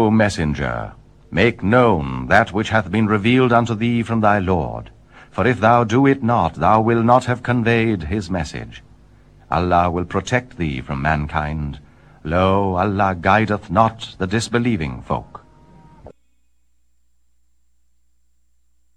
O messenger, make known that which hath been revealed unto thee from thy Lord. For if thou do it not, thou wilt not have conveyed his message. Allah will protect thee from mankind. Lo, Allah guideth not the disbelieving folk.